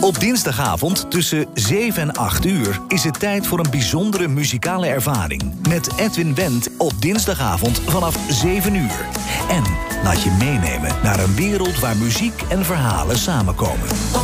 Op dinsdagavond tussen 7 en 8 uur is het tijd voor een bijzondere muzikale ervaring. Met Edwin Wendt op dinsdagavond vanaf 7 uur. En laat je meenemen naar een wereld waar muziek en verhalen samenkomen.